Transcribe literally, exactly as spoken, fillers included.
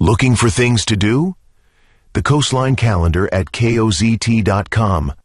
Looking for things to do? The Coastline Calendar at K O Z T dot com